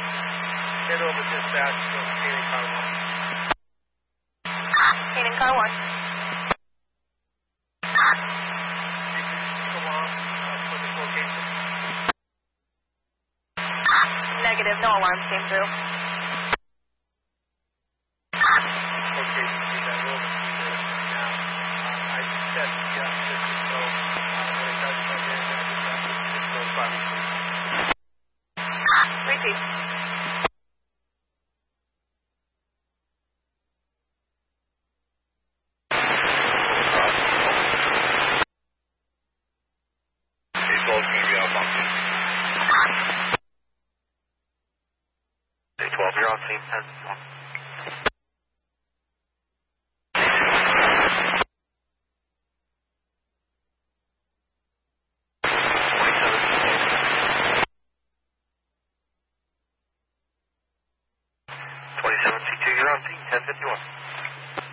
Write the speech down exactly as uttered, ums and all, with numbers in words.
Get over dispatch to Phoenix Car one. Phoenix Car one. Go on uh, for this location. Negative, no alarms came through. Okay, you see that over now. Uh, I said yes, this is so. Uh, when it does come in, this is uh, this is notified. Repeat. twelve, you're on scene ten. twenty-seven C two, you're on scene ten fifty-one.